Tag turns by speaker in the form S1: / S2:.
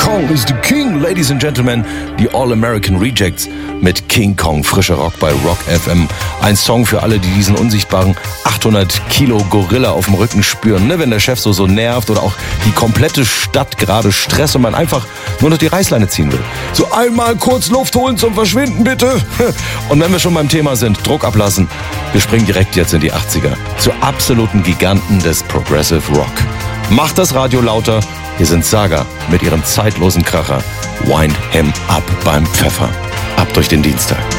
S1: Kong is the King, ladies and gentlemen. Die All-American Rejects mit King Kong, frischer Rock bei Rock FM. Ein Song für alle, die diesen unsichtbaren 800 Kilo Gorilla auf dem Rücken spüren, ne? Wenn der Chef so nervt oder auch die komplette Stadt gerade Stress und man einfach nur noch die Reißleine ziehen will. So einmal kurz Luft holen zum Verschwinden, bitte. Und wenn wir schon beim Thema sind, Druck ablassen. Wir springen direkt jetzt in die 80er. Zu absoluten Giganten des Progressive Rock. Macht das Radio lauter. Hier sind Saga mit ihrem zeitlosen Kracher Wind Him Up beim Pfeffer. Ab durch den Dienstag.